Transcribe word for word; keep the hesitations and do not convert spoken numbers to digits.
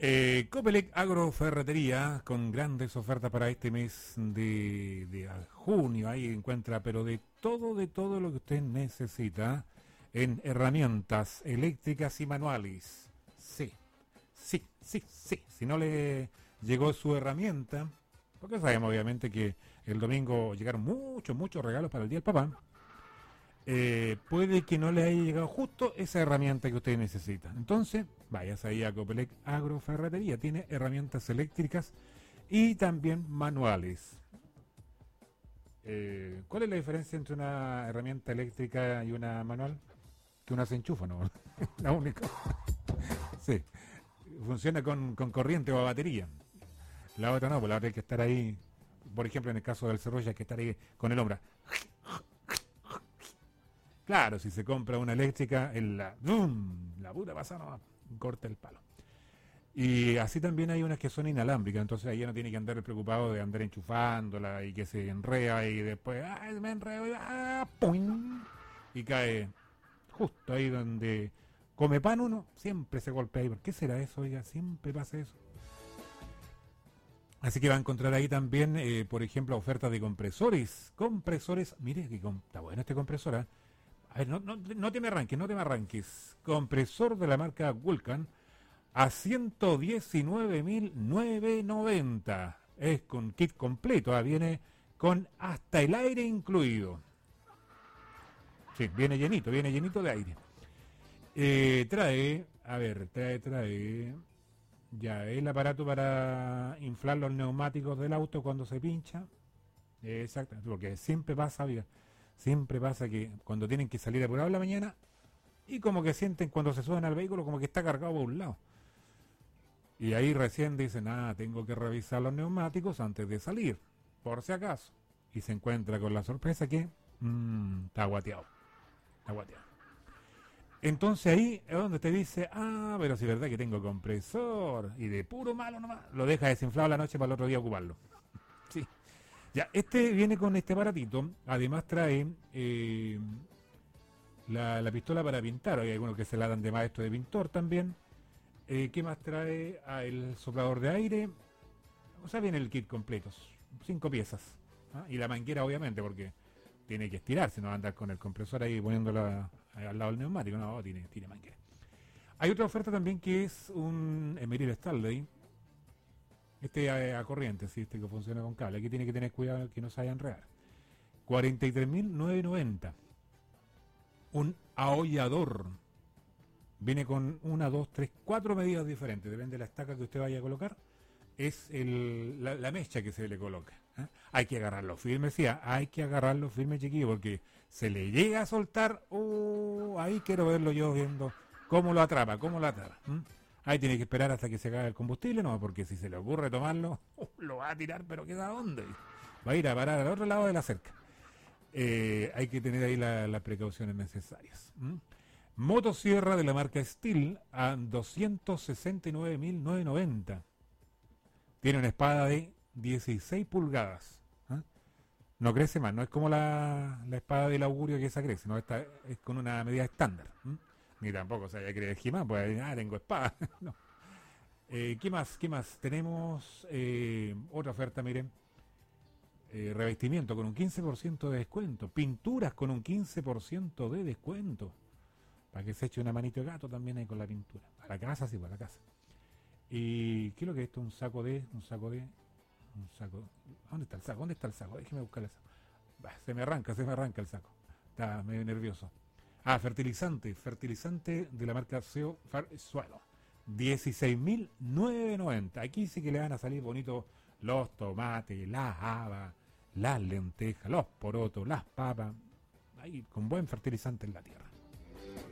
Eh, Copelec Agroferretería con grandes ofertas para este mes de, de junio. Ahí encuentra, pero de todo, de todo lo que usted necesita en herramientas eléctricas y manuales. Sí, sí, sí, sí. Si no le llegó su herramienta, porque sabemos obviamente que el domingo llegaron muchos, muchos regalos para el Día del Papá. Eh, puede que no le haya llegado justo esa herramienta que usted necesita. Entonces, váyase ahí a Copelec Agroferretería. Tiene herramientas eléctricas y también manuales. Eh, ¿Cuál es la diferencia entre una herramienta eléctrica y una manual? Que una se enchufa, ¿no? La única. Sí. Funciona con, con corriente o a batería. La otra no, pues la otra hay que estar ahí. Por ejemplo, en el caso del Cerrolla, hay que estar ahí con el hombro. Claro, si se compra una eléctrica, el, la, ¡bum! La puta pasa, no, corta el palo. Y así también hay unas que son inalámbricas, entonces ahí ya no tiene que andar preocupado de andar enchufándola y que se enrea y después, ¡ay, me enreo! Y, ¡ah, pum! Y cae justo ahí donde come pan uno, siempre se golpea ahí. ¿Por qué será eso? Oiga, siempre pasa eso. Así que va a encontrar ahí también, eh, por ejemplo, ofertas de compresores. Compresores, mire que com- está bueno este compresor, ¿eh? A ver, no, no, no te me arranques, no te me arranques. Compresor de la marca Vulcan a ciento diecinueve mil novecientos noventa. Es con kit completo, ah, viene con hasta el aire incluido. Sí, viene llenito, viene llenito de aire. Eh, trae, a ver, trae, trae. Ya, el aparato para inflar los neumáticos del auto cuando se pincha. Eh, exacto, porque siempre pasa, oiga, siempre pasa que cuando tienen que salir apurados en la mañana y como que sienten cuando se suben al vehículo como que está cargado por un lado. Y ahí recién dicen, ah, tengo que revisar los neumáticos antes de salir, por si acaso. Y se encuentra con la sorpresa que mmm, está guateado, está guateado. Entonces ahí es donde te dice, ah, pero si es verdad que tengo compresor y de puro malo nomás, lo deja desinflado la noche para el otro día ocuparlo. Sí. Ya, este viene con este aparatito, además trae eh, la, la pistola para pintar, hay algunos que se la dan de maestro de pintor también. Eh, ¿Qué más trae? Ah, el soplador de aire, o sea, viene el kit completo, cinco piezas. ¿Ah? Y la manguera obviamente, porque tiene que estirarse, no va a andar con el compresor ahí poniéndola al lado del neumático, no, tiene, tiene manguera. Hay otra oferta también que es un Emeril Stanley. Este a, a corriente, sí, este que funciona con cable. Aquí tiene que tener cuidado que no se vaya a enredar. cuarenta y tres mil novecientos noventa. Un ahollador. Viene con una, dos, tres, cuatro medidas diferentes. Depende de la estaca que usted vaya a colocar. Es el, la, la mecha que se le coloca. ¿eh? Hay que agarrarlo firme, sí, hay que agarrarlo firme, chiquillo, porque se le llega a soltar. Oh, ahí quiero verlo yo viendo cómo lo atrapa, cómo lo atrapa. ¿eh? Ahí tiene que esperar hasta que se acabe el combustible, no, porque si se le ocurre tomarlo, oh, lo va a tirar, pero ¿queda dónde? Va a ir a parar al otro lado de la cerca. Eh, hay que tener ahí las la precauciones necesarias. ¿m? Motosierra de la marca Steel a doscientos sesenta y nueve mil novecientos noventa. Tiene una espada de dieciséis pulgadas. ¿eh? No crece más, no es como la, la espada del augurio que esa crece, no, esta es con una medida estándar. ¿eh? Ni tampoco se vaya a creer He-Man, pues ah, tengo espada. no. eh, ¿Qué más? ¿Qué más? Tenemos eh, otra oferta, miren. Eh, revestimiento con un quince por ciento de descuento. Pinturas con un quince por ciento de descuento. Para que se eche una manito de gato también ahí con la pintura. A la casa, sí, para la casa. ¿Y qué es lo que es esto? Un saco de... Un saco de... Un saco... ¿Dónde está el saco? ¿Dónde está el saco? Déjeme buscar el saco. Bah, se me arranca, se me arranca el saco. Está medio nervioso. Ah, fertilizante. Fertilizante de la marca S E O Far Suelo. dieciséis mil novecientos noventa. Aquí sí que le van a salir bonitos los tomates, las habas, las lentejas, los porotos, las papas. Ahí con buen fertilizante en la tierra.